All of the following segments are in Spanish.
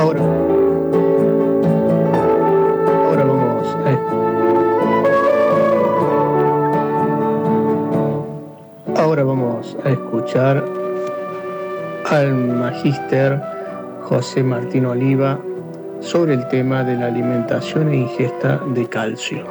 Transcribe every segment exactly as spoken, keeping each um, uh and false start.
Ahora, ahora vamos a, ahora vamos a escuchar al magíster José Martín Oliva sobre el tema de la alimentación e ingesta de calcio.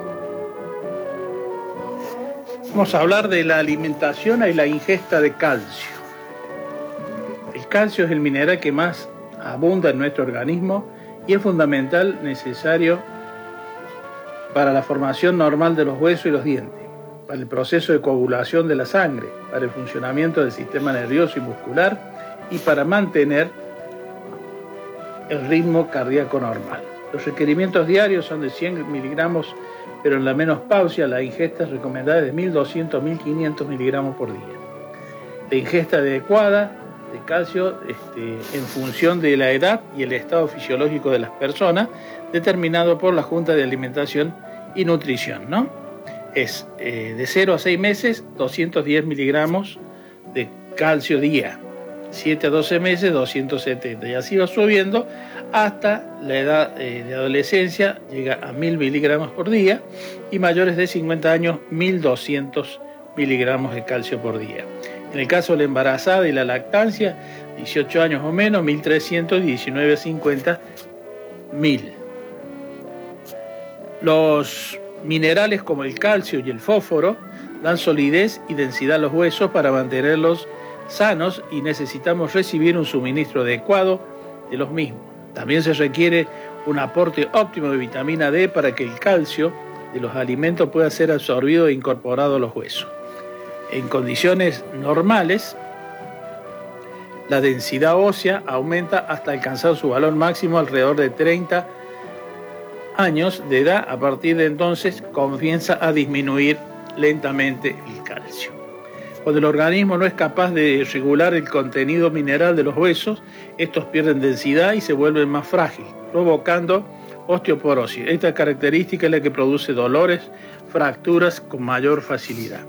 Vamos a hablar de la alimentación y la ingesta de calcio. El calcio es el mineral que más abunda en nuestro organismo y es fundamental, necesario para la formación normal de los huesos y los dientes, para el proceso de coagulación de la sangre, para el funcionamiento del sistema nervioso y muscular y para mantener el ritmo cardíaco normal. Los requerimientos diarios son de cien miligramos, pero en la menopausia la ingesta es recomendada de mil doscientos a mil quinientos miligramos por día. La ingesta adecuada de calcio este, en función de la edad y el estado fisiológico de las personas, determinado por la Junta de Alimentación y Nutrición, ¿no? Es eh, de cero a seis meses, doscientos diez miligramos de calcio día, siete a doce meses, doscientos setenta, y así va subiendo hasta la edad eh, de adolescencia, llega a mil miligramos por día, y mayores de cincuenta años, mil doscientos miligramos de calcio por día. En el caso de la embarazada y la lactancia, dieciocho años o menos, mil trescientos, diecinueve a cincuenta, mil. Los minerales como el calcio y el fósforo dan solidez y densidad a los huesos para mantenerlos sanos y necesitamos recibir un suministro adecuado de los mismos. También se requiere un aporte óptimo de vitamina D para que el calcio de los alimentos pueda ser absorbido e incorporado a los huesos. En condiciones normales, la densidad ósea aumenta hasta alcanzar su valor máximo alrededor de treinta años de edad. A partir de entonces comienza a disminuir lentamente el calcio. Cuando el organismo no es capaz de regular el contenido mineral de los huesos, estos pierden densidad y se vuelven más frágiles, provocando osteoporosis. Esta característica es la que produce dolores, fracturas con mayor facilidad.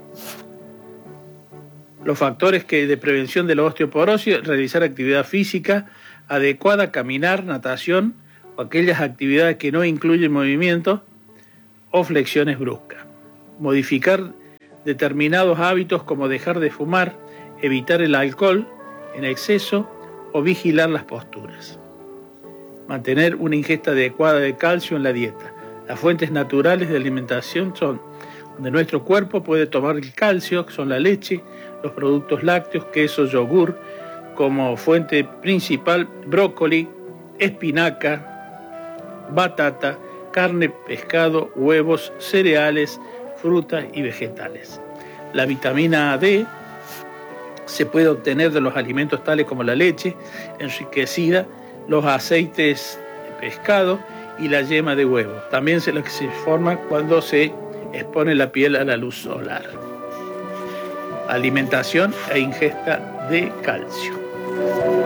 Los factores que de prevención de la osteoporosis: realizar actividad física adecuada, caminar, natación o aquellas actividades que no incluyen movimiento o flexiones bruscas. Modificar determinados hábitos como dejar de fumar, evitar el alcohol en exceso o vigilar las posturas. Mantener una ingesta adecuada de calcio en la dieta. Las fuentes naturales de alimentación son donde nuestro cuerpo puede tomar el calcio, que son la leche, los productos lácteos, queso, yogur, como fuente principal, brócoli, espinaca, batata, carne, pescado, huevos, cereales, frutas y vegetales. La vitamina D se puede obtener de los alimentos tales como la leche enriquecida, los aceites de pescado y la yema de huevo. También se la que se forma cuando se expone la piel a la luz solar. Alimentación e ingesta de calcio.